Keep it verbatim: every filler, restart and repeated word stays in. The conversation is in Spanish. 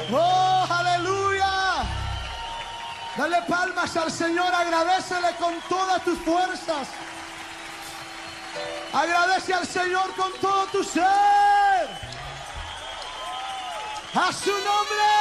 Oh, aleluya. Dale palmas al Señor, agradécele con todas tus fuerzas. Agradece al Señor con todo tu ser. A su nombre.